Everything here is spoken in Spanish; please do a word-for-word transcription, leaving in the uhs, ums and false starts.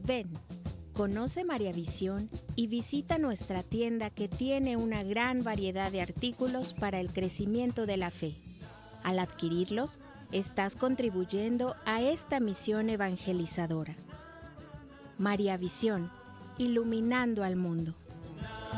Ven, conoce María Visión y visita nuestra tienda que tiene una gran variedad de artículos para el crecimiento de la fe. Al adquirirlos, estás contribuyendo a esta misión evangelizadora. María Visión, iluminando al mundo.